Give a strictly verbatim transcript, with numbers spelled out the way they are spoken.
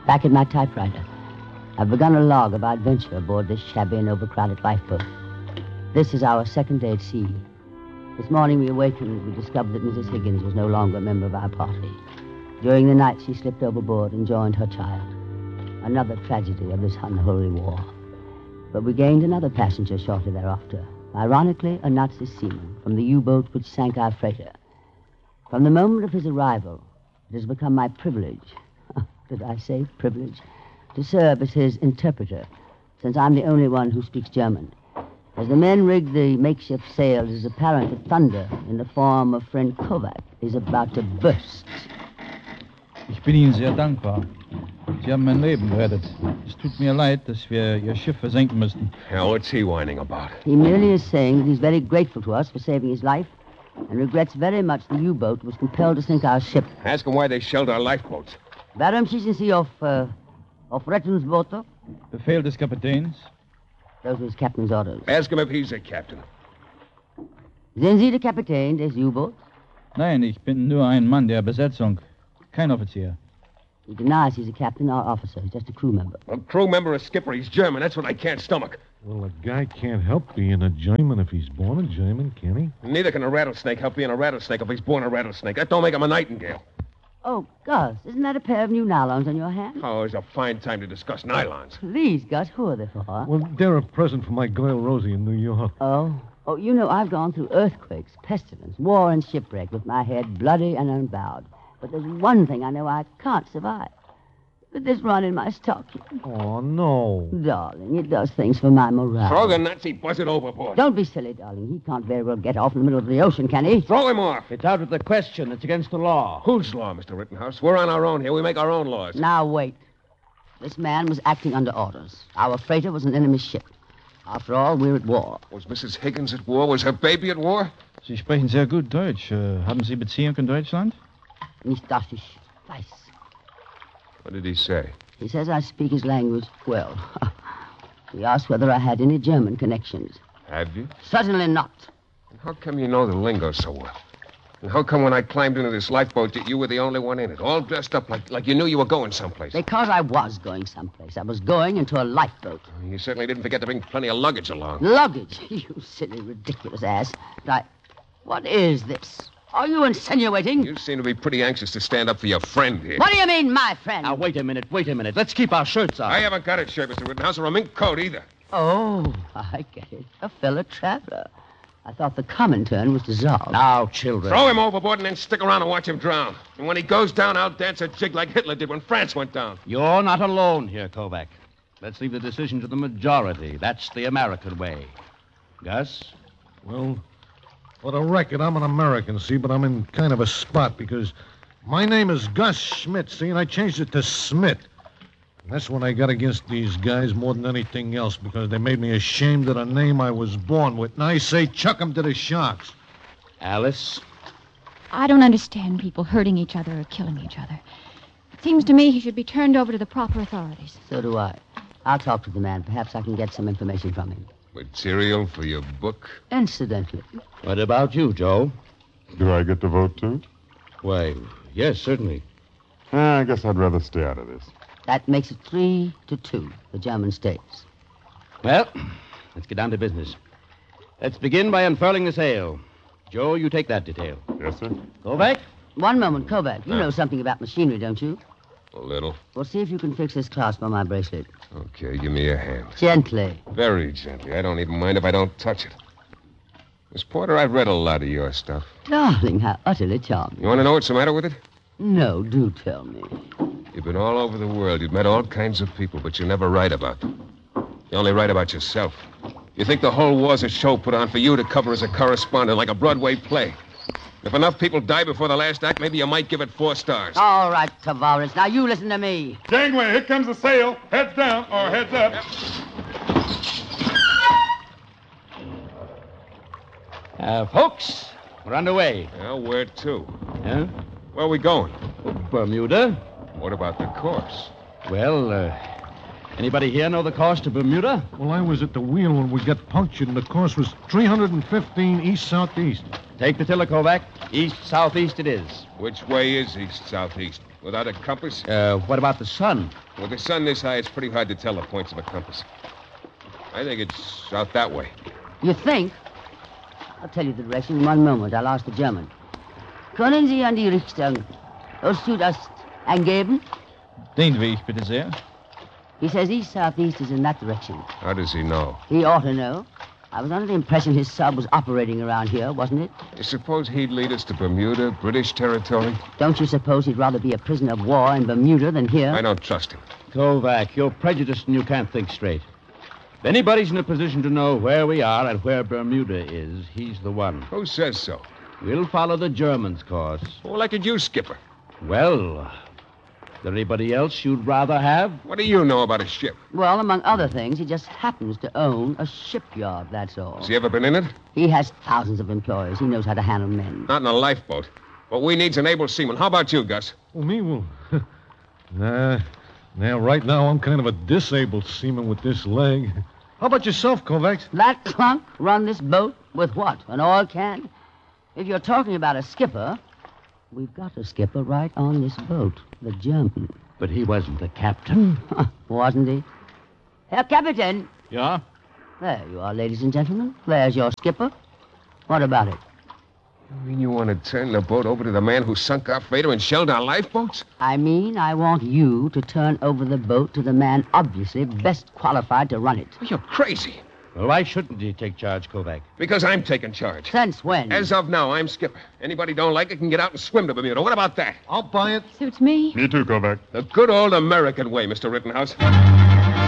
back at my typewriter. I've begun a log of our adventure aboard this shabby and overcrowded lifeboat. This is our second day at sea. This morning we awakened, we discovered that Missus Higgins was no longer a member of our party. During the night, she slipped overboard and joined her child. Another tragedy of this unholy war. But we gained another passenger shortly thereafter. Ironically, a Nazi seaman from the U-boat which sank our freighter. From the moment of his arrival, it has become my privilege, did I say privilege, to serve as his interpreter, since I'm the only one who speaks German. As the men rig the makeshift sails, it is apparent that thunder, in the form of friend Kovac, is about to burst. Ich bin Ihnen sehr dankbar. Sie haben mein Leben gerettet. Es tut mir leid, dass wir Ihr Schiff versenken müssten. Yeah, what's he whining about? He merely is saying that he's very grateful to us for saving his life and regrets very much the U-boat was compelled to sink our ship. Ask him why they shelled our lifeboats. Warum schießen Sie auf, uh, auf Rettungsboote? Befehl des Kapitäns. Those were his captain's orders. Ask him if he's a captain. Sind Sie der Kapitän des U-Boots? Nein, ich bin nur ein Mann der Besetzung. Kein Offizier. He denies he's a captain or officer. He's just a crew member. A crew member, a skipper. He's German. That's what I can't stomach. Well, a guy can't help being a German if he's born a German, can he? Neither can a rattlesnake help being a rattlesnake if he's born a rattlesnake. That don't make him a nightingale. Oh, Gus, isn't that a pair of new nylons on your hand? Oh, it's a fine time to discuss nylons. Please, Gus, who are they for? Well, they're a present for my girl Rosie in New York. Oh? Oh, you know, I've gone through earthquakes, pestilence, war, and shipwreck with my head bloody and unbowed. But there's one thing I know I can't survive. This run in my stocking. Oh, no. Darling, it does things for my morale. Throw the Nazi buzzard overboard. Don't be silly, darling. He can't very well get off in the middle of the ocean, can he? Throw him off. It's out of the question. It's against the law. Whose law, Mister Rittenhouse? We're on our own here. We make our own laws. Now, wait. This man was acting under orders. Our freighter was an enemy ship. After all, we're at war. Was Missus Higgins at war? Was her baby at war? Sie sprechen sehr gut Deutsch. Uh, haben Sie Beziehung in Deutschland? Nicht, dass ich weiß. What did he say? He says I speak his language well. He asked whether I had any German connections. Have you? Certainly not. And how come you know the lingo so well? And how come when I climbed into this lifeboat that you were the only one in it, all dressed up like, like you knew you were going someplace? Because I was going someplace. I was going into a lifeboat. You certainly didn't forget to bring plenty of luggage along. Luggage? You silly, ridiculous ass. I... What is this? Are you insinuating? You seem to be pretty anxious to stand up for your friend here. What do you mean, my friend? Now, wait a minute, wait a minute. Let's keep our shirts on. I haven't got a shirt, Mister Rittenhouse, or a mink coat either. Oh, I get it. A fellow traveler. I thought the Comintern was dissolved. Now, children. Throw him overboard and then stick around and watch him drown. And when he goes down, I'll dance a jig like Hitler did when France went down. You're not alone here, Kovac. Let's leave the decision to the majority. That's the American way. Gus? Well, for the record, I'm an American, see, but I'm in kind of a spot because my name is Gus Schmidt, see, and I changed it to Smith. And that's when I got against these guys more than anything else because they made me ashamed of the name I was born with. And I say, chuck 'em to the sharks. Alice? I don't understand people hurting each other or killing each other. It seems to me he should be turned over to the proper authorities. So do I. I'll talk to the man. Perhaps I can get some information from him. Material for your book? Incidentally. What about you, Joe? Do I get to vote, too? Why, yes, certainly. I guess I'd rather stay out of this. That makes it three to two, the German states. Well, let's get down to business. Let's begin by unfurling the sail. Joe, you take that detail. Yes, sir. Kovac? One moment, Kovac. You know something about machinery, don't you? A little. Well, see if you can fix this clasp on my bracelet. Okay, give me a hand. Gently. Very gently. I don't even mind if I don't touch it. Miss Porter, I've read a lot of your stuff. Darling, how utterly charming. You want to know what's the matter with it? No, do tell me. You've been all over the world. You've met all kinds of people, but you never write about them. You only write about yourself. You think the whole war's a show put on for you to cover as a correspondent, like a Broadway play. If enough people die before the last act, maybe you might give it four stars. All right, Tavares. Now you listen to me. Gangway, here comes the sail. Heads down or heads up. Uh, folks, we're underway. Well, where to? Huh? Where are we going? Bermuda. What about the course? Well, uh, anybody here know the course to Bermuda? Well, I was at the wheel when we got punctured, and the course was three hundred fifteen east-southeast. Take the tiller, Kovac. East-southeast it is. Which way is east-southeast? Without a compass? Uh, what about the sun? With the sun this high, it's pretty hard to tell the points of a compass. I think it's out that way. You think? I'll tell you the direction in one moment. I'll ask the German. Können Sie an die Richtung Ost-Südost angeben? Den Weg, bitte sehr. He says east-southeast is in that direction. How does he know? He ought to know. I was under the impression his sub was operating around here, wasn't it? You suppose he'd lead us to Bermuda, British territory? Don't you suppose he'd rather be a prisoner of war in Bermuda than here? I don't trust him. Kovac, you're prejudiced and you can't think straight. If anybody's in a position to know where we are and where Bermuda is, he's the one. Who says so? We'll follow the Germans' course. Well, like a you, Skipper. Well, is there anybody else you'd rather have? What do you know about a ship? Well, among other things, he just happens to own a shipyard, that's all. Has he ever been in it? He has thousands of employees. He knows how to handle men. Not in a lifeboat. What we need's an able seaman. How about you, Gus? Well, me, well... nah, now, right now, I'm kind of a disabled seaman with this leg. How about yourself, Kovacs? That clunk run this boat with what? An oil can? If you're talking about a skipper, we've got a skipper right on this boat, the German. But he wasn't the captain. Wasn't he? Herr Captain. Ja? There you are, ladies and gentlemen. There's your skipper. What about it? You mean you want to turn the boat over to the man who sunk our freighter and shelled our lifeboats? I mean, I want you to turn over the boat to the man obviously best qualified to run it. Well, you're crazy. Well, why shouldn't he take charge, Kovac? Because I'm taking charge. Since when? As of now, I'm skipper. Anybody don't like it can get out and swim to Bermuda. What about that? I'll buy it. Suits me. Me too, Kovac. The good old American way, Mister Rittenhouse.